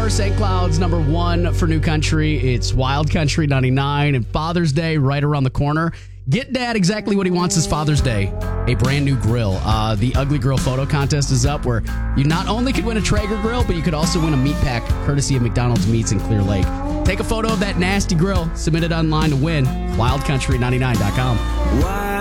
4, St. Cloud's number 1 for New Country. It's Wild Country 99, and Father's Day right around the corner. Get Dad exactly what he wants this Father's Day, a brand new grill. The Ugly Grill photo contest is up, where you not only could win a Traeger grill, but you could also win a meat pack courtesy of McDonald's Meats in Clear Lake. Take a photo of that nasty grill, submit it online to win. WildCountry99.com.